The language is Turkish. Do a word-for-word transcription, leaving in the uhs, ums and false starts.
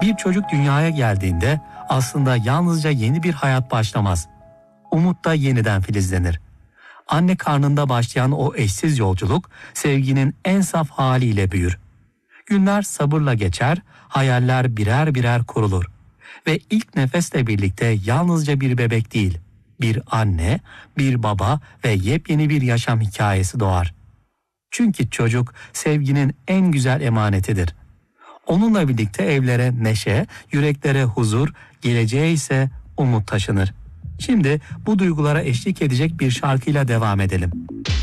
Bir çocuk dünyaya geldiğinde aslında yalnızca yeni bir hayat başlamaz. Umut da yeniden filizlenir. Anne karnında başlayan o eşsiz yolculuk sevginin en saf haliyle büyür. Günler sabırla geçer, hayaller birer birer kurulur. Ve ilk nefesle birlikte yalnızca bir bebek değil, bir anne, bir baba ve yepyeni bir yaşam hikayesi doğar. Çünkü çocuk sevginin en güzel emanetidir. Onunla birlikte evlere neşe, yüreklere huzur, geleceğe ise umut taşınır. Şimdi bu duygulara eşlik edecek bir şarkıyla devam edelim.